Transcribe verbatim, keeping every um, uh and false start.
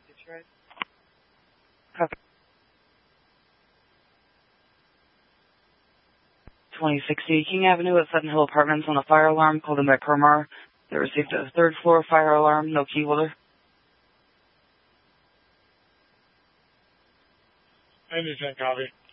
Copy. twenty sixty King Avenue at Sutton Hill Apartments on a fire alarm called in by Permar. They received a third floor fire alarm, no key holder. I understand, copy.